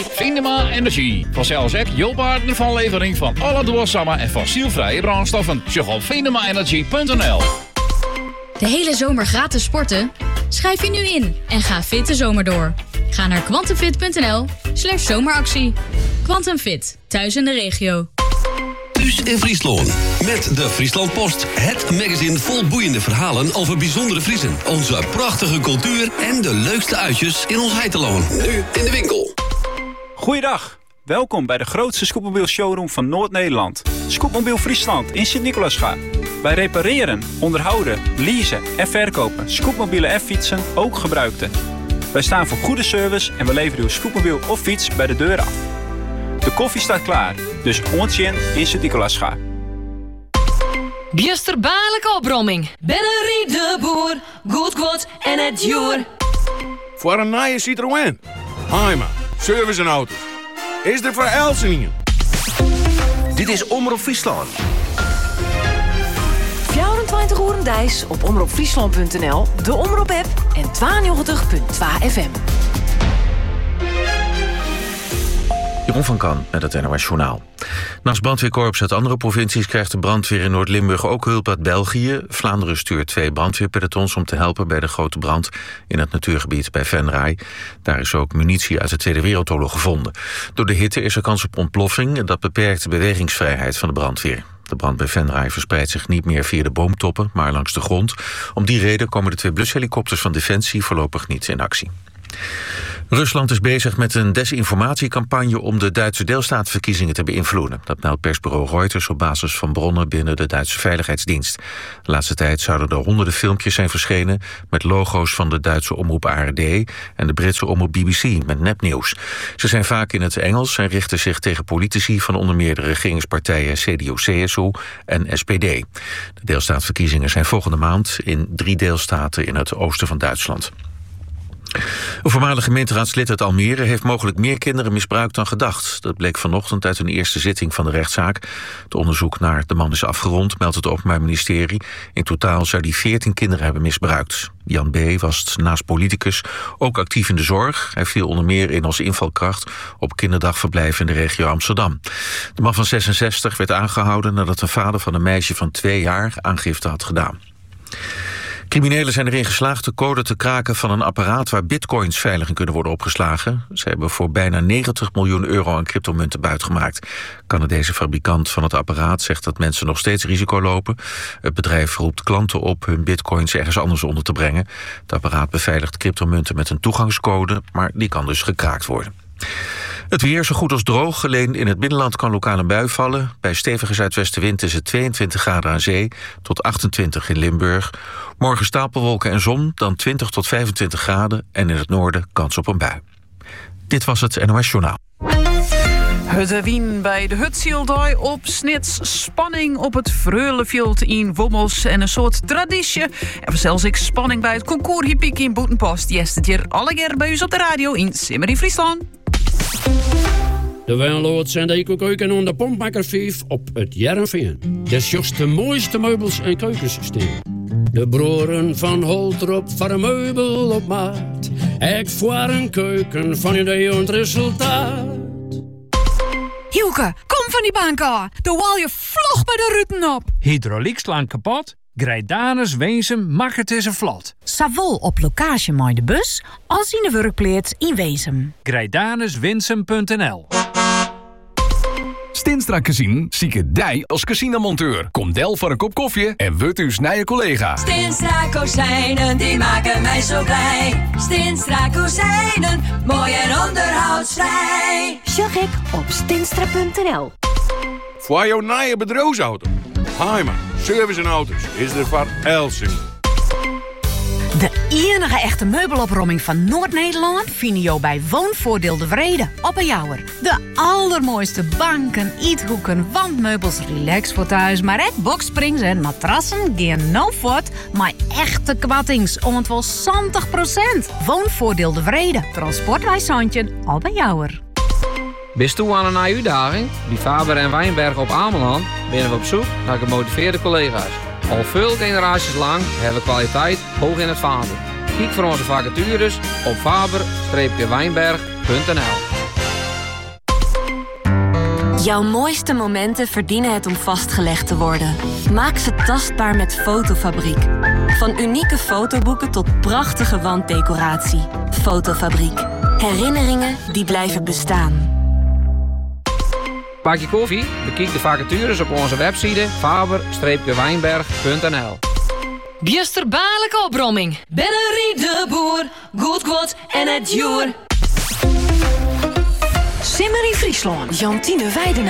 Finema Energie. Vanzelfs ook jouw partner van levering van alle duurzame en fossielvrije brandstoffen. Check op finemaaenergie.nl. De hele zomer gratis sporten? Schrijf je nu in en ga fit de zomer door. Ga naar quantumfit.nl/zomeractie. Quantum Fit, thuis in de regio. Thuis in Friesland. Met de Friesland Post. Het magazine vol boeiende verhalen over bijzondere Friesen. Onze prachtige cultuur en de leukste uitjes in ons Heiteloon. Nu in de winkel. Goeiedag. Welkom bij de grootste scootmobiel showroom van Noord-Nederland. Scootmobiel Friesland in Sint-Nicolaasgaard. Wij repareren, onderhouden, leasen en verkopen scootmobielen en fietsen, ook gebruikte. Wij staan voor goede service en we leveren uw scootmobiel of fiets bij de deur af. De koffie staat klaar, dus ontje in Sint-Nicolaasgaard. Biesterbaarlijke opbromming. Bennerie de Boer, goed kwart en het joer. Voor een nieuwe Citroën. Haima, service en auto's. Is er voor Elsenien? Dit is Omroep Friesland. 24 uur dijs op omroepfriesland.nl, de Omroep-app en 92.2 FM. Jeroen van Kan met het NOS Journaal. Naast brandweerkorps uit andere provincies krijgt de brandweer in Noord-Limburg ook hulp uit België. Vlaanderen stuurt 2 brandweerpelotons om te helpen bij de grote brand in het natuurgebied bij Venray. Daar is ook munitie uit de Tweede Wereldoorlog gevonden. Door de hitte is er kans op ontploffing en dat beperkt de bewegingsvrijheid van de brandweer. De brand bij Venray verspreidt zich niet meer via de boomtoppen, maar langs de grond. Om die reden komen de 2 blushelikopters van Defensie voorlopig niet in actie. Rusland is bezig met een desinformatiecampagne om de Duitse deelstaatverkiezingen te beïnvloeden. Dat meldt persbureau Reuters op basis van bronnen binnen de Duitse Veiligheidsdienst. De laatste tijd zouden er honderden filmpjes zijn verschenen met logo's van de Duitse omroep ARD en de Britse omroep BBC met nepnieuws. Ze zijn vaak in het Engels en richten zich tegen politici van onder meer de regeringspartijen CDU-CSU en SPD. De deelstaatverkiezingen zijn volgende maand in 3 deelstaten in het oosten van Duitsland. Een voormalig gemeenteraadslid uit Almere heeft mogelijk meer kinderen misbruikt dan gedacht. Dat bleek vanochtend uit een eerste zitting van de rechtszaak. Het onderzoek naar de man is afgerond, meldt het Openbaar Ministerie. In totaal zou hij 14 kinderen hebben misbruikt. Jan B. was naast politicus ook actief in de zorg. Hij viel onder meer in als invalkracht op kinderdagverblijven in de regio Amsterdam. De man van 66 werd aangehouden nadat een vader van een meisje van 2 jaar aangifte had gedaan. Criminelen zijn erin geslaagd de code te kraken van een apparaat waar bitcoins veilig in kunnen worden opgeslagen. Ze hebben voor bijna 90 miljoen euro aan cryptomunten buitgemaakt. Canadese fabrikant van het apparaat zegt dat mensen nog steeds risico lopen. Het bedrijf roept klanten op hun bitcoins ergens anders onder te brengen. Het apparaat beveiligt cryptomunten met een toegangscode, maar die kan dus gekraakt worden. Het weer zo goed als droog. Alleen in het binnenland kan lokaal een bui vallen. Bij stevige zuidwestenwind is het 22 graden aan zee tot 28 in Limburg. Morgen stapelwolken en zon, dan 20 tot 25 graden... en in het noorden kans op een bui. Dit was het NOS Journaal. Het wien bij de Hutzieldooi op Snits. Spanning op het Vreulenveld in Wommels. En een soort traditie. En zelfs ik spanning bij het concours in Boetenpost. Yesterday alle keer bij u op de radio in Simmer in Friesland. De Wijnlood zijn de eco-keuken en de Pompmaker 5 op het Jerrenveen. Dat is juist de mooiste meubels en keukensysteem. De broeren van Holtrop voor een meubel op maat. Ik voor een keuken van idee en resultaat. Hielke, kom van die bank af. Dan wal je vlog bij de ruten op. Hydrauliek kapot? Grijdanus, Weesum, mag het is een vlot. Savol op locatie met de bus, als in de werkplaats in Weesum. Grijdanuswinsum.nl. Stinstra Casino zieke dij als casinomonteur. Kom del voor een kop koffie en word uw snije collega. Stinstra kozijnen, die maken mij zo blij. Stinstra kozijnen, mooi en onderhoudsvrij. Zag ik op stinstra.nl. Voor jouw nieuwe bedrijfsauto. Haima, service en auto's is er voor Elsenien. De enige echte meubelopruiming van Noord-Nederland vind je bij Woonvoordeel de Vrede op een Jouwer. De allermooiste banken, eethoeken, wandmeubels, relax voor thuis, maar ook boxsprings en matrassen gaan no voort, maar echte kwattings, om wel 70%. Woonvoordeel de Vrede, transportwijzandje op een Jouwer. Bist toe aan een uitdaging? Bij Faber en Wijnberg op Ameland binnen we op zoek naar gemotiveerde collega's. Al veel generaties lang hebben we kwaliteit hoog in het vaandel. Kijk voor onze vacatures op faber-wijnberg.nl. Jouw mooiste momenten verdienen het om vastgelegd te worden. Maak ze tastbaar met Fotofabriek. Van unieke fotoboeken tot prachtige wanddecoratie. Fotofabriek. Herinneringen die blijven bestaan. Pak je koffie? Bekijk de vacatures op onze website faber-wijnberg.nl. Biesterbaarlijke opbromming. Bennerie de Boer. Goed kwot en het joer. Simmer in Friesland. Jantine Weidenaar.